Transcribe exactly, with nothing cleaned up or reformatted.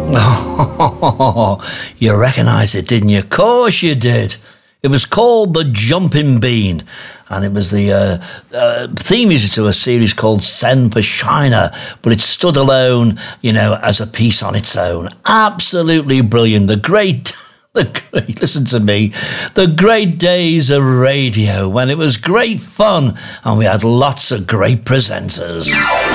Oh, you recognised it, didn't you? Of course you did. It was called The Jumping Bean, and it was the uh, uh, theme music to a series called Send for Shiner, but it stood alone, you know, as a piece on its own. Absolutely brilliant. The great... The great, listen to me, the great days of radio when it was great fun and we had lots of great presenters.